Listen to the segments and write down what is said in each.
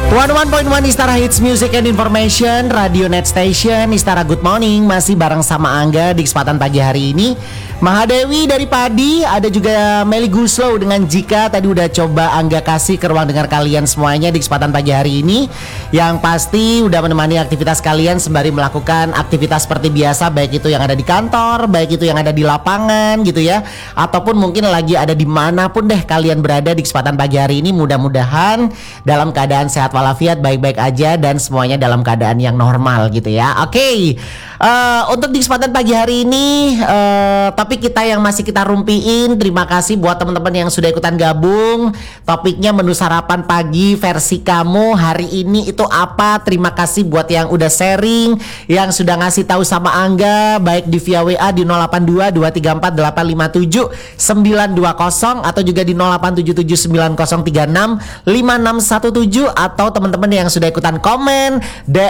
101.1 Istara Hits Music and Information, Radio Net Station, Istara Good Morning. Masih bareng sama Angga di kesempatan pagi hari ini. Mahadewi dari Padi, ada juga Meli Guslow dengan Jika. Tadi udah coba Angga kasih ke ruang dengar kalian semuanya di kesempatan pagi hari ini. Yang pasti udah menemani aktivitas kalian sembari melakukan aktivitas seperti biasa, baik itu yang ada di kantor, baik itu yang ada di lapangan gitu ya, ataupun mungkin lagi ada dimanapun deh kalian berada di kesempatan pagi hari ini. Mudah-mudahan dalam keadaan sehat walafiat, baik-baik aja, dan semuanya dalam keadaan yang normal gitu ya. Oke. Untuk di kesempatan pagi hari ini, topik kita yang masih kita rumpiin. Terima kasih buat teman-teman yang sudah ikutan gabung. Topiknya menu sarapan pagi versi kamu hari ini itu apa? Terima kasih buat yang udah sharing, yang sudah ngasih tahu sama Angga, baik di via WA di 082 234 857 920 atau juga di 0877 9036 5617, atau teman-teman yang sudah ikutan komen,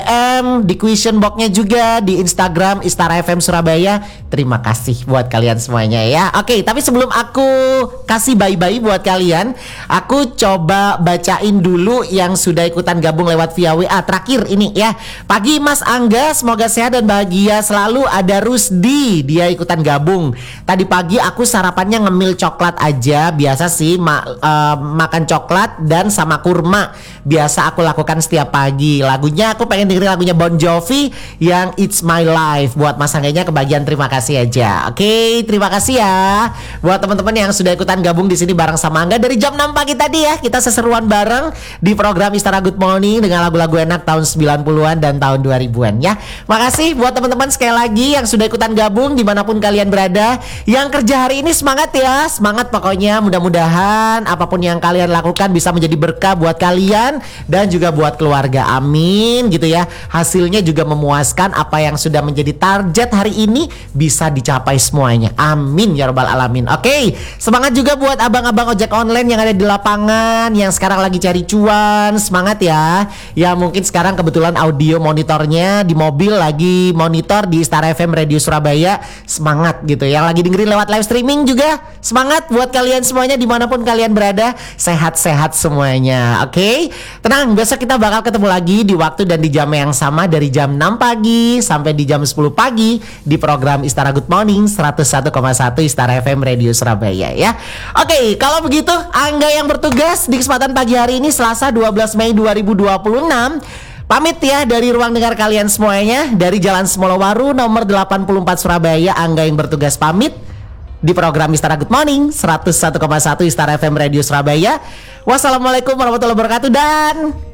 DM di question boxnya juga di Instagram Istara FM Surabaya. Terima kasih buat kalian semuanya ya. Oke, tapi sebelum aku kasih bye-bye buat kalian, aku coba bacain dulu yang sudah ikutan gabung lewat via WA terakhir ini ya. Pagi Mas Angga, semoga sehat dan bahagia selalu. Ada Rusdi, dia ikutan gabung. Tadi pagi aku sarapannya ngemil coklat aja. Biasa sih makan coklat dan sama kurma. Biasa aku lakukan setiap pagi. Lagunya aku pengen dengerin lagunya Bon Jovi yang It's My Life. Buat Mas Angganya kebagian, terima kasih aja. Oke, terima kasih ya buat teman-teman yang sudah ikutan gabung di sini bareng sama Angga dari jam 6 pagi tadi ya. Kita seseruan bareng di program Istara Good Morning dengan lagu-lagu enak tahun 90-an dan tahun 2000-an ya. Makasih buat teman-teman sekali lagi yang sudah ikutan gabung dimanapun kalian berada. Yang kerja hari ini semangat ya. Semangat pokoknya, mudah-mudahan apapun yang kalian lakukan bisa menjadi berkah buat kalian dan juga buat keluarga. Amin gitu ya. Hasilnya juga memuaskan, apa yang sudah menjadi target hari ini bisa dicapai semuanya. Amin ya rabbal alamin. Oke, semangat juga buat abang-abang ojek online yang ada di lapangan, yang sekarang lagi cari cuan. Semangat ya. Ya mungkin sekarang kebetulan audio monitornya di mobil lagi monitor di Istara FM Radio Surabaya. Semangat gitu. Yang lagi dengerin lewat live streaming juga semangat buat kalian semuanya dimanapun kalian berada. Sehat-sehat semuanya. Oke, tenang, besok kita bakal ketemu lagi di waktu dan di jam yang sama dari jam 6 pagi sampai di jam 10 pagi di program Istara Good Morning 101,1 Istara FM Radio Surabaya ya. Oke, kalau begitu Angga yang bertugas di kesempatan pagi hari ini Selasa 12 Mei 2026 pamit ya dari ruang dengar kalian semuanya. Dari Jalan Semolowaru nomor 84 Surabaya, Angga yang bertugas pamit di program Istara Good Morning 101,1 Istara FM Radio Surabaya. Wassalamualaikum warahmatullahi wabarakatuh dan